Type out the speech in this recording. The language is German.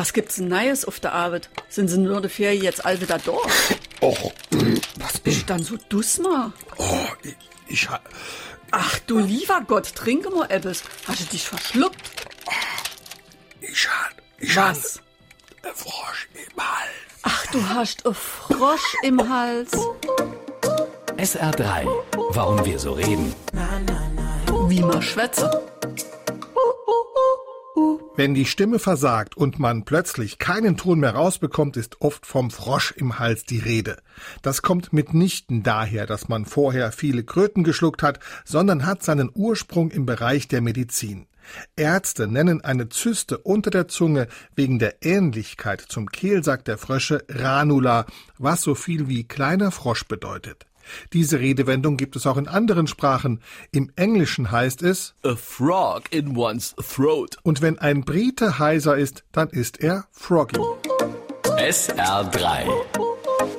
Was gibt's denn Neues auf der Arbeit? Sind Sie nur dafür jetzt all wieder da? Och, Was bist du dann so dusmer? oh, ich Ach du lieber Gott, trinke mal etwas. Hast du dich verschluckt? Was? ein Frosch im Hals. Ach, du hast einen Frosch im Hals. SR3. Warum wir so reden. Wie man schwätze. Wenn die Stimme versagt und man plötzlich keinen Ton mehr rausbekommt, ist oft vom Frosch im Hals die Rede. Das kommt mitnichten daher, dass man vorher viele Kröten geschluckt hat, sondern hat seinen Ursprung im Bereich der Medizin. Ärzte nennen eine Zyste unter der Zunge wegen der Ähnlichkeit zum Kehlsack der Frösche Ranula, was so viel wie kleiner Frosch bedeutet. Diese Redewendung gibt es auch in anderen Sprachen. Im Englischen heißt es A frog in one's throat. und wenn ein Brite heiser ist, dann ist er froggy. SR3.